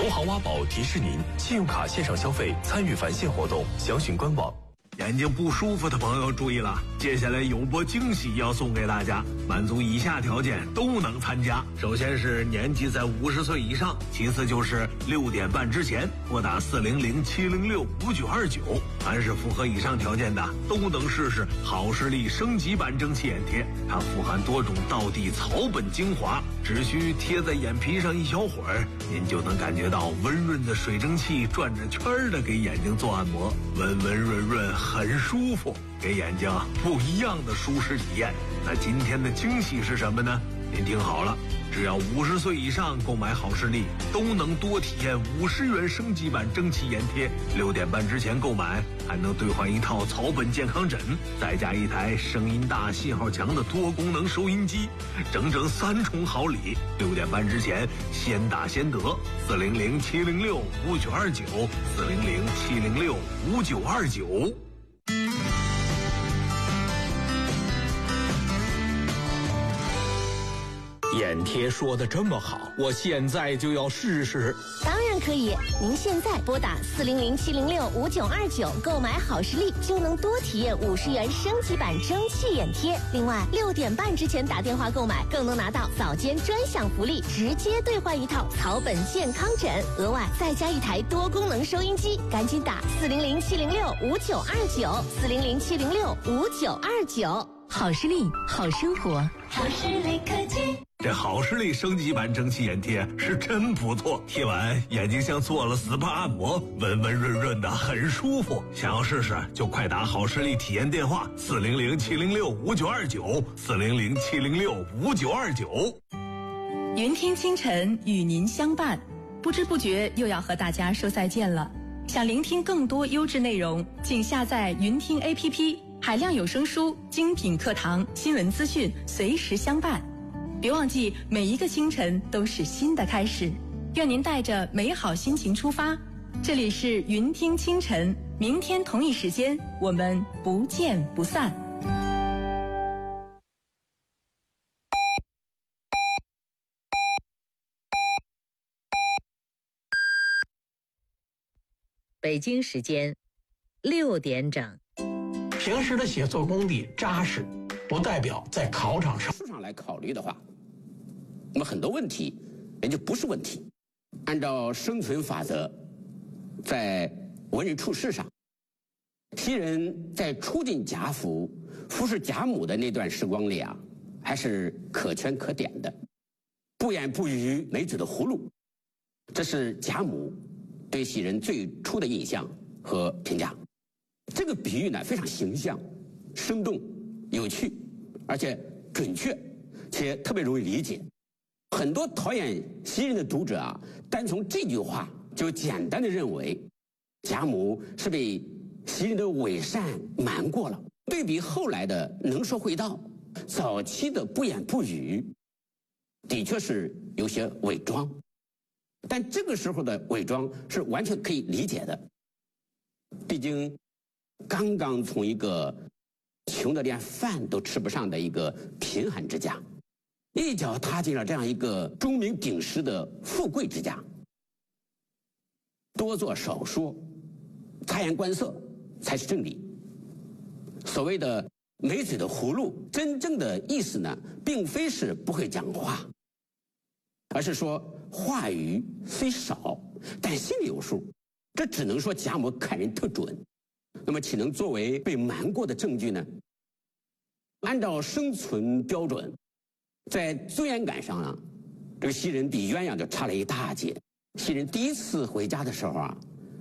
投行挖宝提示您：信用卡线上消费参与返现活动，详询官网。 眼睛不舒服的朋友注意了，接下来有波惊喜要送给大家，满足以下条件都能参加。首先是年纪在50岁以上，其次就是6点半之前拨打400-706-5929。凡是符合以上条件的，都能试试好视力升级版蒸汽眼贴。它富含多种道地草本精华，只需贴在眼皮上一小会儿，您就能感觉到温润的水蒸气转着圈的给眼睛做按摩，温温润润，很舒服，给眼睛不一样的舒适体验。那今天的惊喜是什么呢？您听好了，只要50岁以上购买好视力，都能多体验50元升级版蒸汽眼贴。6点半之前购买，还能兑换一套草本健康枕，再加一台声音大、信号强的多功能收音机，整整3重好礼。6点半之前先打先得，400-706-5929，400-706-5929。 眼贴说的这么好，我现在就要试试。 当然可以，您现在拨打400-706-5929购买好视力，就能多体验50元升级版蒸汽眼贴。另外，6点半之前打电话购买，更能拿到早间专享福利，直接兑换一套草本健康枕，额外再加一台多功能收音机。赶紧打400-706-5929，400-706-5929。好视力，好生活， 好视力科技。 这好视力升级版蒸汽眼贴是真不错，贴完眼睛像做了 SPA 按摩，温温润润的，很舒服。想要试试就快打好视力体验电话400-706-5929，400-706-5929。 云听清晨与您相伴，不知不觉又要和大家说再见了。想聆听更多优质内容，请下载云听 APP， 海量有声书、精品课堂、新闻资讯随时相伴。别忘记，每一个清晨都是新的开始。愿您带着美好心情出发。这里是云听清晨，明天同一时间我们不见不散。 北京时间6点整。 平时的写作功底扎实，不代表在考场上。 市场来考虑的话，那么很多问题也就不是问题。按照生存法则，在为人处事上，西人在初进贾府、服侍贾母的那段时光里啊，还是可圈可点的。不言不语，梅子的葫芦，这是贾母对袭人最初的印象和评价。这个比喻呢，非常形象、生动、有趣，而且准确，且特别容易理解。很多讨厌袭人的读者啊，单从这句话就简单的认为贾母是被袭人的伪善瞒过了。对比后来的能说会道，早期的不言不语，的确是有些伪装，但这个时候的伪装是完全可以理解的。毕竟刚刚从一个穷得连饭都吃不上的一个贫寒之家，一脚踏进了这样一个钟鸣鼎食的富贵之家。多做少说，察言观色才是正理。所谓的没嘴的葫芦，真正的意思呢，并非是不会讲话，而是说话语虽少，但心里有数。这只能说贾母看人特准。那么岂能作为被瞒过的证据呢？按照生存标准，在尊严感上啊，这个袭人比鸳鸯就差了一大截。袭人第一次回家的时候啊，